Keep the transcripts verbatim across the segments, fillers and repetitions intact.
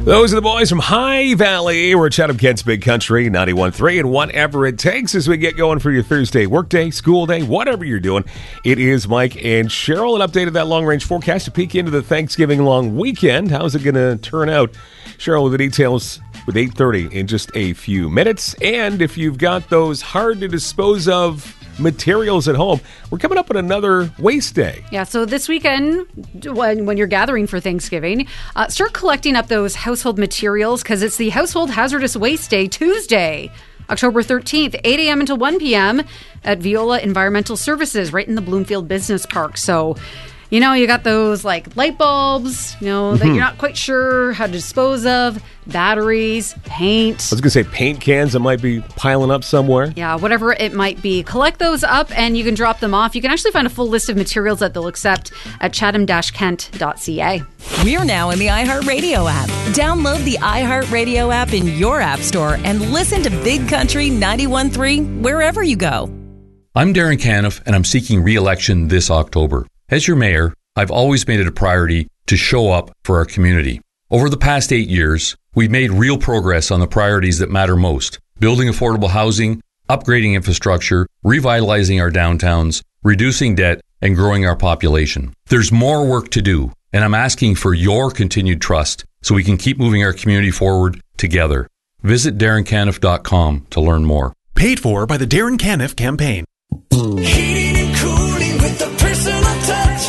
Those are the boys from High Valley. We're at Chatham Kent's Big Country, ninety-one point three, and whatever it takes as we get going for your Thursday workday, school day, whatever you're doing. It is Mike and Cheryl, an update of that long-range forecast to peek into the Thanksgiving long weekend. How's it going to turn out? Cheryl with the details with eight thirty in just a few minutes. And if you've got those hard-to-dispose-of materials at home, we're coming up on another waste day. Yeah, so this weekend, when, when you're gathering for Thanksgiving, uh, start collecting up those household materials because it's the Household Hazardous Waste Day Tuesday, October thirteenth, eight a.m. until one p.m. at Viola Environmental Services right in the Bloomfield Business Park. So, you know, you got those like light bulbs, you know, that mm-hmm. you're not quite sure how to dispose of, batteries, paint. I was going to say paint cans that might be piling up somewhere. Yeah, whatever it might be. Collect those up and you can drop them off. You can actually find a full list of materials that they'll accept at chatham dash kent dot c a. We're now in the iHeartRadio app. Download the iHeartRadio app in your app store and listen to Big Country ninety-one point three wherever you go. I'm Darren Caniff, and I'm seeking re-election this October. As your mayor, I've always made it a priority to show up for our community. Over the past eight years, we've made real progress on the priorities that matter most: building affordable housing, upgrading infrastructure, revitalizing our downtowns, reducing debt, and growing our population. There's more work to do, and I'm asking for your continued trust so we can keep moving our community forward together. Visit darren caniff dot com to learn more. Paid for by the Darren Caniff Campaign. Heating and cooling with the personal touch.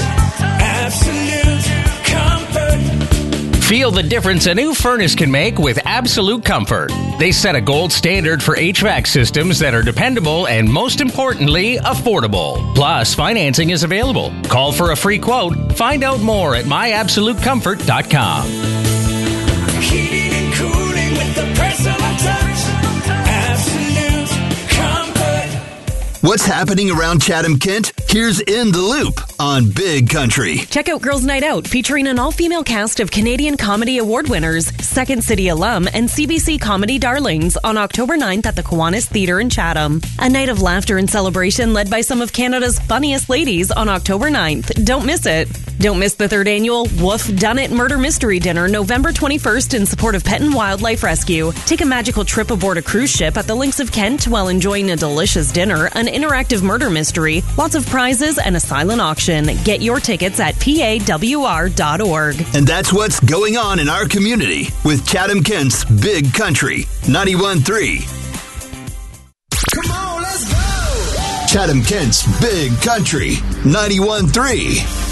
Absolute comfort. Feel the difference a new furnace can make with Absolute Comfort. They set a gold standard for H V A C systems that are dependable and, most importantly, affordable. Plus, financing is available. Call for a free quote. Find out more at my absolute comfort dot com. Heating and cooling with the personal touch. Absolute comfort. What's happening around Chatham Kent? Here's In the Loop on Big Country. Check out Girls Night Out, featuring an all-female cast of Canadian Comedy Award winners, Second City alum, and C B C comedy darlings on October ninth at the Kiwanis Theatre in Chatham. A night of laughter and celebration led by some of Canada's funniest ladies on October ninth. Don't miss it. Don't miss the third annual Woof Done It Murder Mystery Dinner November twenty-first in support of Pet and Wildlife Rescue. Take a magical trip aboard a cruise ship at the Links of Kent while enjoying a delicious dinner, an interactive murder mystery, lots of prizes, and a silent auction. Get your tickets at P A W R dot org. And that's what's going on in our community with Chatham Kent's Big Country ninety-one point three. Come on, let's go. Chatham Kent's Big Country ninety-one point three.